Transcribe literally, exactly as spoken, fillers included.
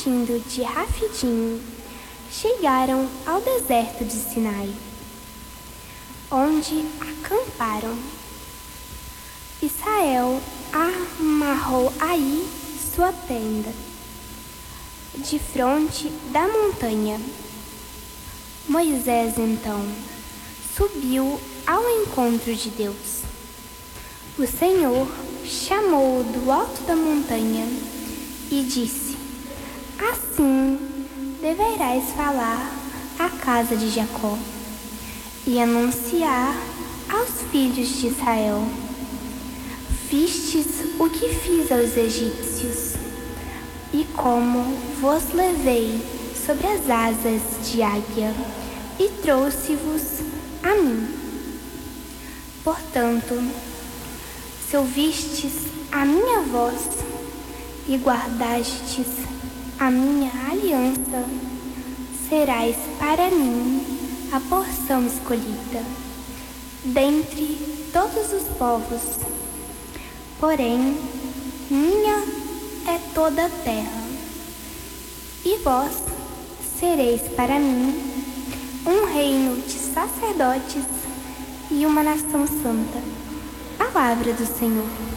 partindo de Rafidim, chegaram ao deserto de Sinai, onde acamparam. Israel amarrou aí sua tenda, de frente da montanha. Moisés, então, subiu ao encontro de Deus. O Senhor chamou-o do alto da montanha e disse: Assim deverás falar à casa de Jacó e anunciar aos filhos de Israel: Vistes o que fiz aos egípcios, e como vos levei sobre as asas de águia e trouxe-vos a mim. Portanto, se ouvistes a minha voz e guardastes a minha aliança, serás para mim a porção escolhida dentre todos os povos. Porém, minha é toda a terra, e vós sereis para mim um reino de sacerdotes e uma nação santa. Palavra do Senhor.